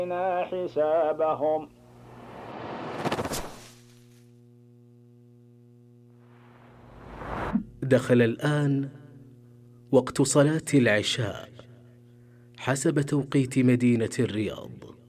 حسابهم. دخل الآن وقت صلاة العشاء حسب توقيت مدينة الرياض.